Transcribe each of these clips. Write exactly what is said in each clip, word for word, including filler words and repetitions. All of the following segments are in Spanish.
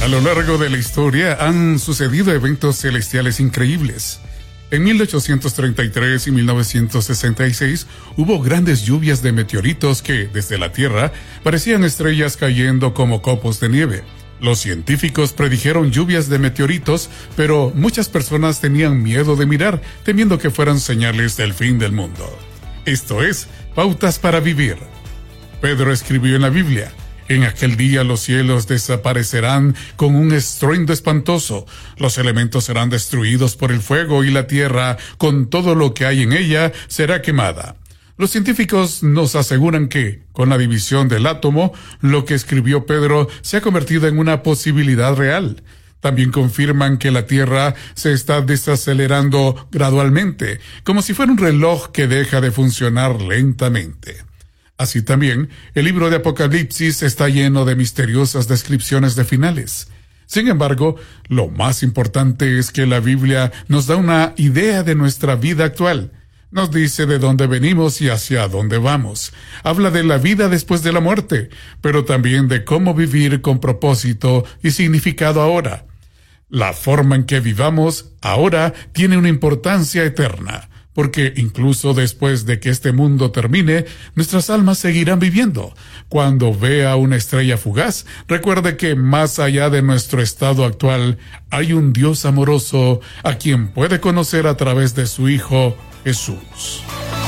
A lo largo de la historia han sucedido eventos celestiales increíbles. En mil ochocientos treinta y tres y mil novecientos sesenta y seis hubo grandes lluvias de meteoritos que, desde la Tierra, parecían estrellas cayendo como copos de nieve. Los científicos predijeron lluvias de meteoritos, pero muchas personas tenían miedo de mirar, temiendo que fueran señales del fin del mundo. Esto es Pautas para Vivir. Pedro escribió en la Biblia: en aquel día los cielos desaparecerán con un estruendo espantoso, los elementos serán destruidos por el fuego y la tierra, con todo lo que hay en ella, será quemada. Los científicos nos aseguran que, con la división del átomo, lo que escribió Pedro se ha convertido en una posibilidad real. También confirman que la Tierra se está desacelerando gradualmente, como si fuera un reloj que deja de funcionar lentamente. Así también, el libro de Apocalipsis está lleno de misteriosas descripciones de finales. Sin embargo, lo más importante es que la Biblia nos da una idea de nuestra vida actual. Nos dice de dónde venimos y hacia dónde vamos. Habla de la vida después de la muerte, pero también de cómo vivir con propósito y significado ahora. La forma en que vivamos ahora tiene una importancia eterna, porque incluso después de que este mundo termine, nuestras almas seguirán viviendo. Cuando vea una estrella fugaz, recuerde que más allá de nuestro estado actual, hay un Dios amoroso a quien puede conocer a través de su Hijo Jesús.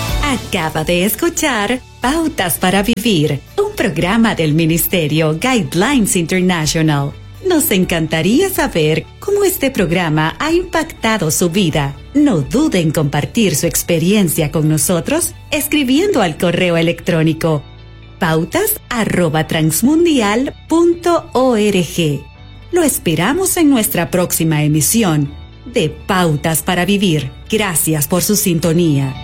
Acaba de escuchar Pautas para Vivir, un programa del Ministerio Guidelines International. Nos encantaría saber cómo este programa ha impactado su vida. No dude en compartir su experiencia con nosotros escribiendo al correo electrónico pautas arroba transmundial punto org. Lo esperamos en nuestra próxima emisión de Pautas para Vivir. Gracias por su sintonía.